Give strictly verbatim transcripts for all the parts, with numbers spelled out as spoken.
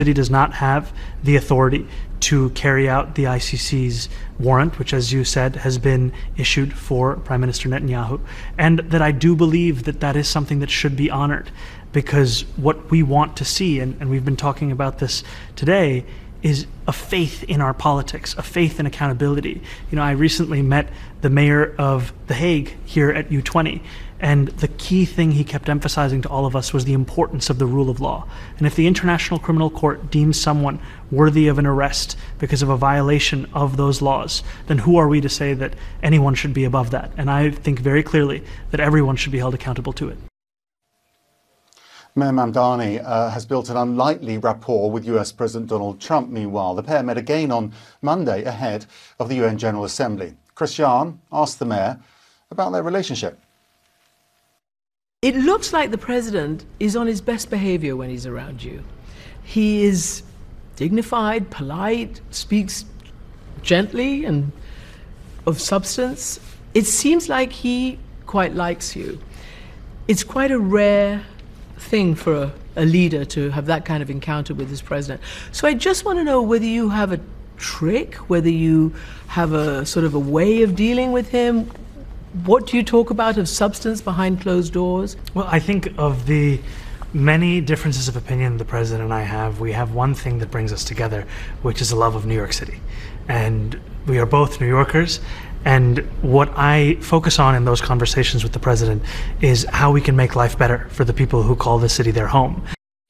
City does not have the authority to carry out the I C C's warrant, which, as you said, has been issued for Prime Minister Netanyahu, and that I do believe that that is something that should be honored, because what we want to see, and, and we've been talking about this today, is a faith in our politics, a faith in accountability. You know, I recently met the mayor of The Hague here at U twenty, and the key thing he kept emphasizing to all of us was the importance of the rule of law. And if the International Criminal Court deems someone worthy of an arrest because of a violation of those laws, then who are we to say that anyone should be above that? And I think very clearly that everyone should be held accountable to it. Mayor Mamdani uh, has built an unlikely rapport with U S President Donald Trump. Meanwhile, the pair met again on Monday ahead of the U N General Assembly. Christiane asked the mayor about their relationship. It looks like the president is on his best behavior when he's around you. He is dignified, polite, speaks gently and of substance. It seems like he quite likes you. It's quite a rare thing for a, a leader to have that kind of encounter with his president. So I just want to know whether you have a trick, whether you have a sort of a way of dealing with him. What do you talk about of substance behind closed doors? Well, I think of the many differences of opinion the president and I have, we have one thing that brings us together, which is a love of New York City. And we are both New Yorkers. And what I focus on in those conversations with the president is how we can make life better for the people who call this city their home.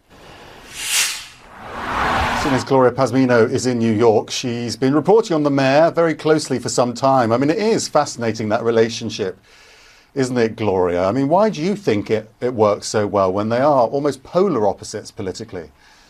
C N N's Gloria Pazmino is in New York. She's been reporting on the mayor very closely for some time. I mean, it is fascinating, that relationship, isn't it, Gloria? I mean, why do you think it, it works so well when they are almost polar opposites politically?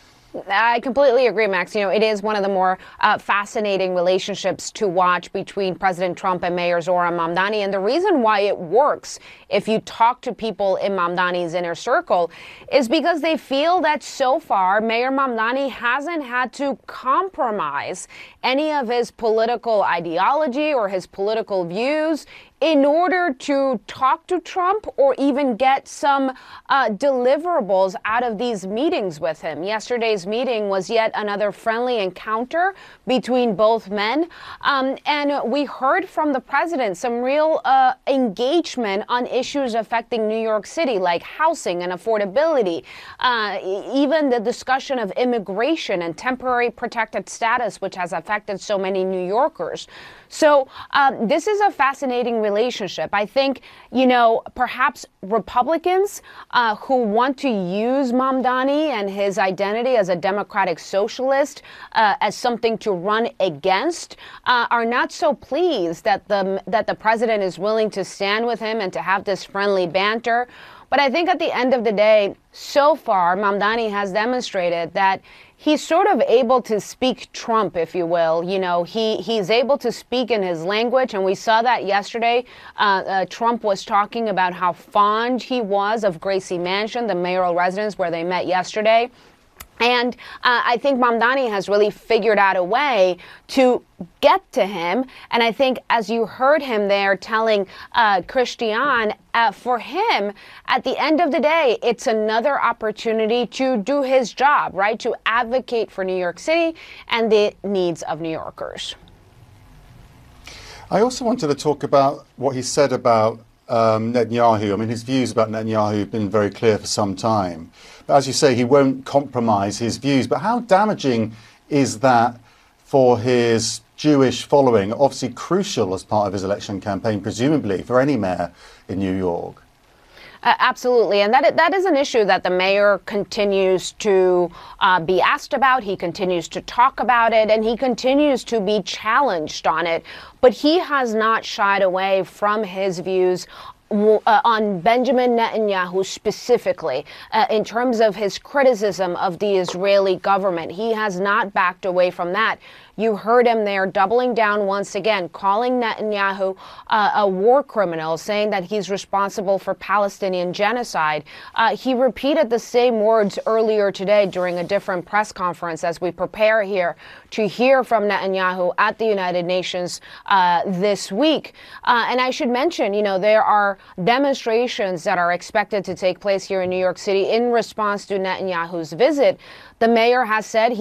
I completely agree, Max. You know, it is one of the more uh, fascinating relationships to watch between President Trump and Mayor Zohran Mamdani. And the reason why it works, if you talk to people in Mamdani's inner circle, is because they feel that so far Mayor Mamdani hasn't had to compromise any of his political ideology or his political views in order to talk to Trump or even get some uh, deliverables out of these meetings with him. Yesterday's meeting was yet another friendly encounter between both men. Um, and we heard from the president some real uh, engagement on issues affecting New York City, like housing and affordability, uh, even the discussion of immigration and temporary protected status, which has affected so many New Yorkers. So um, this is a fascinating relationship. I think, you know, perhaps Republicans uh, who want to use Mamdani and his identity as a democratic socialist uh, as something to run against uh, are not so pleased that the that the president is willing to stand with him and to have this friendly banter. But I think at the end of the day, so far, Mamdani has demonstrated that he's sort of able to speak Trump, if you will. You know, he, he's able to speak in his language, and we saw that yesterday. Uh, uh, Trump was talking about how fond he was of Gracie Mansion, the mayoral residence where they met yesterday. And uh, I think Mamdani has really figured out a way to get to him. And I think, as you heard him there telling uh, Christiane, uh, for him, at the end of the day, it's another opportunity to do his job, right? To advocate for New York City and the needs of New Yorkers. I also wanted to talk about what he said about Um, Netanyahu. I mean, his views about Netanyahu have been very clear for some time. But as you say, he won't compromise his views. But how damaging is that for his Jewish following? Obviously crucial as part of his election campaign, presumably, for any mayor in New York. Uh, absolutely. And that that is an issue that the mayor continues to uh, be asked about. He continues to talk about it, and he continues to be challenged on it. But he has not shied away from his views Uh, on Benjamin Netanyahu specifically, uh, in terms of his criticism of the Israeli government. He has not backed away from that. You heard him there doubling down once again, calling Netanyahu uh, a war criminal, saying that he's responsible for Palestinian genocide. Uh, he repeated the same words earlier today during a different press conference as we prepare here to hear from Netanyahu at the United Nations uh, this week. Uh, and I should mention, you know, there are demonstrations that are expected to take place here in New York City in response to Netanyahu's visit. The mayor has said he